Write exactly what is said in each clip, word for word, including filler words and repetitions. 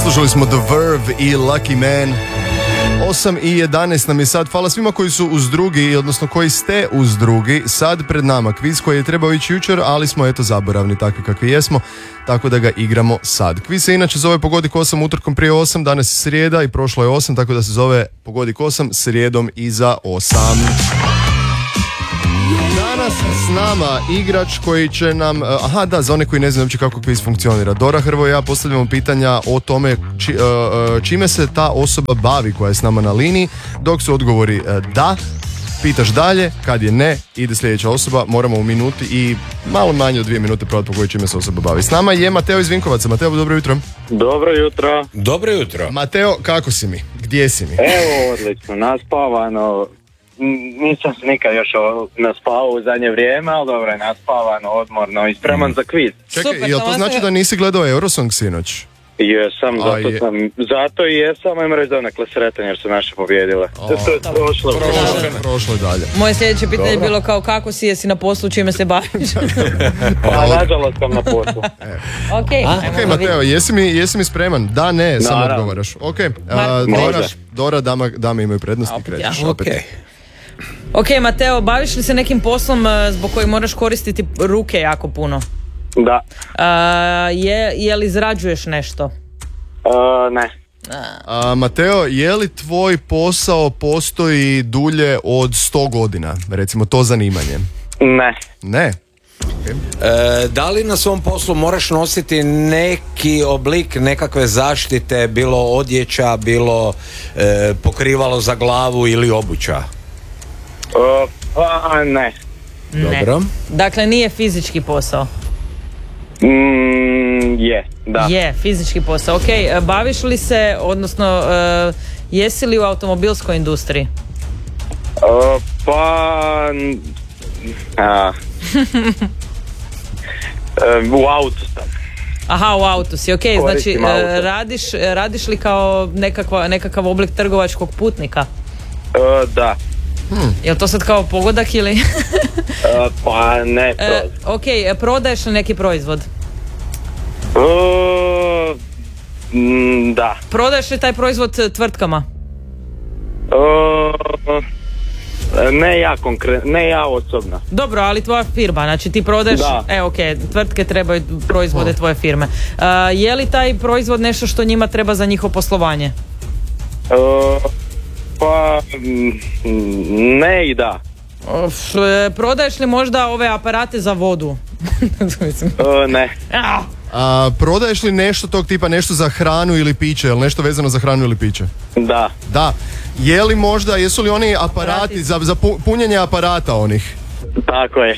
Slušali smo The Verve i Lucky Man. osam i jedanaest nam je sad. Hvala svima koji su uz drugi, odnosno koji ste uz drugi. Sad pred nama kviz koji je trebao ići jučer, ali smo eto zaboravni takvi kakvi jesmo, tako da ga igramo sad. Kviz se inače zove Pogodi ko osam utorkom prije osam, danas je srijeda i prošlo je osam, tako da se zove Pogodi ko osam srijedom iza osam. Danas s nama igrač koji će nam, aha da, za one koji ne znaju uopće kako kviz funkcionira, Dora Hrvoje i ja postavljamo pitanja o tome či, čime se ta osoba bavi koja je s nama na liniji. Dok su odgovori da, pitaš dalje, kad je ne, ide sljedeća osoba. Moramo u minuti i malo manje od dvije minute provati po kojoj čime se osoba bavi. S nama je Mateo iz Vinkovaca. Mateo, dobro jutro. Dobro jutro. Dobro jutro. Mateo, kako si mi? Gdje si mi? Evo, odlično, naspavano. Nisam se nikad još naspavao u zadnje vrijeme, ali dobro je naspavano, odmorno i spreman mm. za kviz. Čekaj, Super, jel to znači da nisi gledao Eurosong sinoć? Jesam, zato, je. sam, zato i jesam, ajmo reći donekle sretan jer su naše pobjedile. O, to je prošlo. Prošlo, prošlo dalje. Moje sljedeće pitanje je bilo kao kako si, jesi na poslu, čime se baviš? A nažalost sam na poslu. Ok, Ok, Mateo, jesi mi, jesi mi spreman? Da, ne, samo Naravno. odgovaraš. Ok, Ma, uh, Dora, može. Dora dama, dame imaju prednost i krećeš ja. opet. Okay. Ok, Mateo, baviš li se nekim poslom uh, zbog kojeg moraš koristiti ruke jako puno? Da. Uh, je, je li izrađuješ nešto? Uh, ne. A, Mateo, je li tvoj posao postoji dulje od sto godina? Recimo to zanimanje. Ne. Ne? E, da li na svom poslu moraš nositi neki oblik nekakve zaštite, bilo odjeća, bilo e, pokrivalo za glavu ili obuća? Uh, pa ne. Ne. Dobro. Dakle, nije fizički posao. Mm, je, da. Je, fizički posao. Ok, uh, baviš li se, odnosno, uh, jesi li u automobilskoj industriji? Uh, pa... n- A, uh, u autu sam. Aha, u autu si, ok, znači Koristim uh, auto. radiš, radiš li kao nekakva, nekakav oblik trgovačkog putnika? Uh, da. Jel to sad kao pogodak ili... Uh, pa ne, uh, proz. ok, prodaješ li neki proizvod? Uh, mm, da. Prodaješ li taj proizvod tvrtkama? Uh, ne ja konkretno, ne ja osobno. Dobro, ali tvoja firma, znači ti prodaješ, Da. e ok, tvrtke trebaju proizvode tvoje firme. Uh, je li taj proizvod nešto što njima treba za njihovo poslovanje? Uh, pa mm, ne i da. Uf, e, prodaješ li možda ove aparate za vodu? Mislim. Uh, ne. Ah! A, prodaješ li nešto tog tipa, nešto za hranu ili piće, ili nešto vezano za hranu ili piće? Da. Da. Je li možda, jesu li oni aparati za, za pu- punjenje aparata onih? Tako je. Je!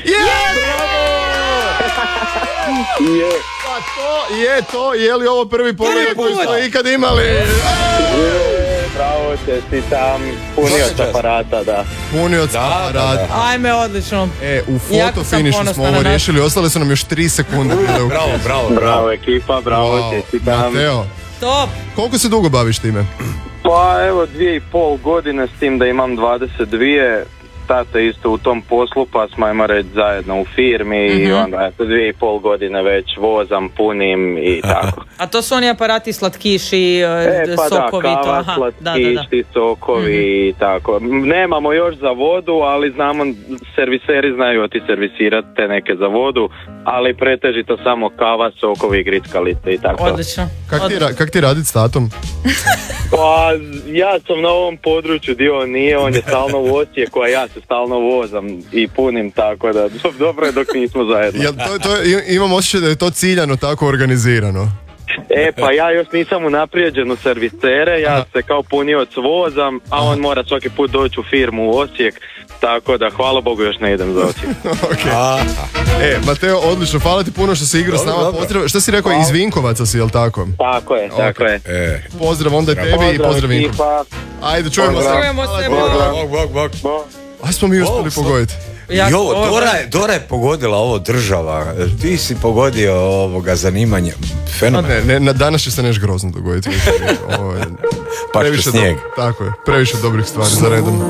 Je. Pa to je to, je li ovo prvi pogodak koji smo ikad imali? Bravo, čestitam. Punioc Svaka čast. aparata, da. Punioc Da, aparata. da, da. Ajme, odlično. E, u Jako foto sam finishu ponosna smo na ovo nas. riješili, ostale su nam još tri sekunde. bile u Bravo, kvizu. bravo, Bravo bravo. ekipa, bravo, Wow. čestitam. Mateo, Top. koliko se dugo baviš time? Pa evo dvije i pol godine s tim da imam dvadeset dvije. Tata isto u tom poslu pa smo ajmo reći zajedno u firmi mm-hmm. i onda eto dvije i pol godine već vozam, punim i tako. A to su oni aparati slatkiši, E pa sokovi, da, to, kava, aha, slatkiši, da, da, da. sokovi mm-hmm. i tako. Nemamo još za vodu, ali znamo, serviseri znaju oti servisirati te neke za vodu, ali pretežito samo kava, sokovi, grickalice i tako. Odlično. Kak ti, Odlično. ra- kak ti radit s tatom? Pa ja sam na ovom području, dio nije, on je stalno u Osijeku, a ja se stalno vozam i punim, tako da do- dobro je dok nismo zajedno. Jel to, to, je- imam osjećaj da je to ciljano tako organizirano. E pa ja još nisam unaprijeđen u servisere, ja se kao punioc vozam, a on mora svaki put doći u firmu u Osijek, tako da hvala Bogu još ne idem za Osijek. Okay. Aha. E, Mateo, odlično, hvala ti puno što si igrao s Dobro, nama. dobro. Pozdrav, što si rekao, iz Vinkovaca si, jel tako? Tako je, tako je. E, Pozdrav onda i tebi i pozdrav Vinkovac. ekipa. Ajde, čujemo se. Čujemo se, Hvala, bok. Dora. bok, bok, bok. Bo. Aj smo mi uspjeli O, stop. pogoditi. Jako- I ovo, ovo- Dora je, Dora je pogodila ovo država. Ti si pogodio ovoga zanimanja. Fenomen. Ne, ne, na danas će se nešto grozno dogoditi. Ovo je Pa previše što snijeg. do- Tako je, previše dobrih stvari za redom.